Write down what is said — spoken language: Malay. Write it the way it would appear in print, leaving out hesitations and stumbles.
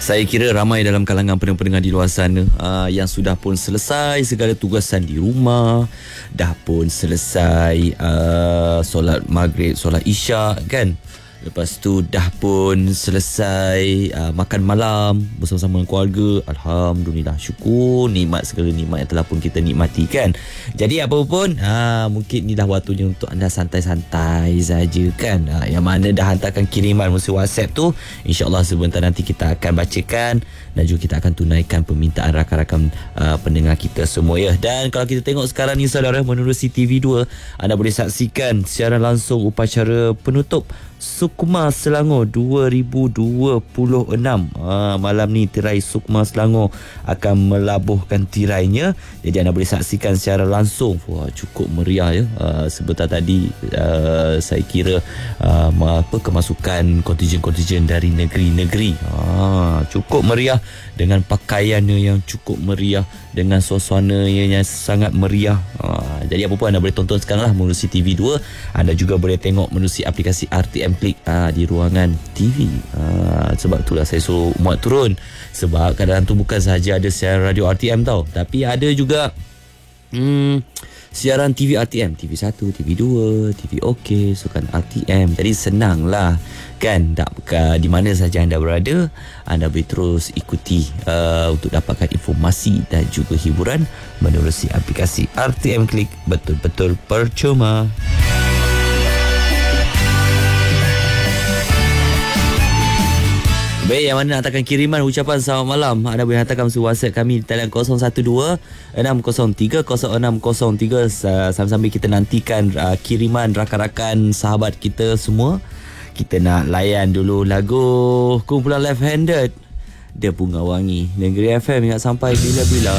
Saya kira ramai dalam kalangan pendengar-pendengar di luar sana yang sudah pun selesai segala tugasan di rumah, dah pun selesai solat maghrib, solat isyak kan. Lepas tu dah pun selesai makan malam bersama-sama dengan keluarga. Alhamdulillah, syukur nikmat, segala nikmat yang telah pun kita nikmati kan. Jadi apa pun mungkin ni dah waktunya untuk anda santai-santai saja kan. Yang mana dah hantarkan kiriman melalui WhatsApp tu, InsyaAllah sebentar nanti kita akan bacakan dan juga kita akan tunaikan permintaan rakan-rakan pendengar kita semua ya. Dan kalau kita tengok sekarang ni saudara, menerusi TV2, anda boleh saksikan siaran langsung upacara penutup Sukma Selangor 2026. Malam ni tirai Sukma Selangor akan melabuhkan tirainya. Jadi anda boleh saksikan secara langsung. Wah, cukup meriah ya. Sebentar tadi saya kira kemasukan kontijen-kontijen dari negeri-negeri. Cukup meriah dengan pakaiannya yang cukup meriah, dengan suasana yang sangat meriah. Jadi apa pun anda boleh tonton sekarang lah melalui TV2. Anda juga boleh tengok melalui aplikasi RTM Klik di ruangan TV. Sebab itulah saya suruh muat turun, sebab kadang-kadang tu bukan sahaja ada siaran radio RTM tau, tapi ada juga siaran TV RTM, TV1, TV2, TV OK, sukan RTM. Jadi senang lah kan, di mana saja anda berada, anda boleh terus ikuti untuk dapatkan informasi dan juga hiburan menerusi aplikasi RTM Klik. Betul-betul percuma. Baik, yang mana nak hantarkan kiriman ucapan selamat malam, anda boleh hantarkan melalui WhatsApp kami di talian 012-603-0603. Sambil-sambil kita nantikan kiriman rakan-rakan sahabat kita semua. Kita nak layan dulu lagu kumpulan Left Handed, Dia Bunga Wangi. Negeri FM ingat sampai bila-bila.